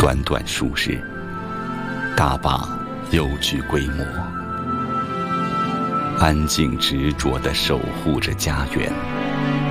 短短数日，大坝又具规模，安静执着地守护着家园。